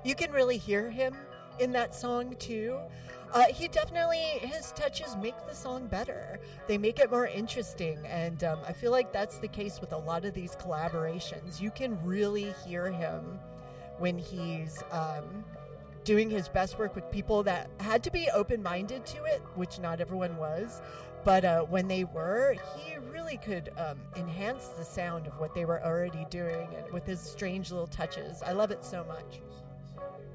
You can really hear him in that song too. His touches make the song better. They make it more interesting, and I feel like that's the case with a lot of these collaborations. You can really hear him when he's doing his best work with people that had to be open-minded to it, which not everyone was. But when they were, he really could enhance the sound of what they were already doing, and with his strange little touches. I love it so much.